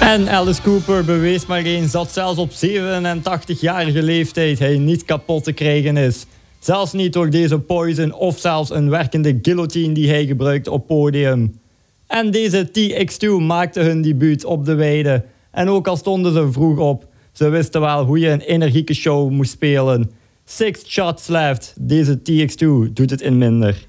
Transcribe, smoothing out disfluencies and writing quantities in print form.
En Alice Cooper bewees maar eens dat zelfs op 87-jarige leeftijd hij niet kapot te krijgen is. Zelfs niet door deze poison of zelfs een werkende guillotine die hij gebruikt op podium. En deze TX2 maakte hun debuut op de weide. En ook al stonden ze vroeg op, ze wisten wel hoe je een energieke show moest spelen. 6 shots left, deze TX2 doet het in minder.